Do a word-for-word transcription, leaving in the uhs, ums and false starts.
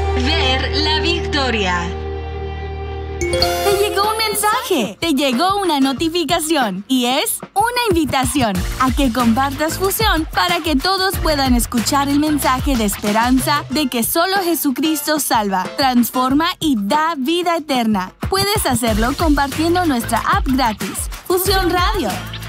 Ver la victoria. Te llegó un mensaje, te llegó una notificación y es una invitación a que compartas Fusión para que todos puedan escuchar el mensaje de esperanza de que solo Jesucristo salva, transforma y da vida eterna. Puedes hacerlo compartiendo nuestra app gratis, Fusión Radio.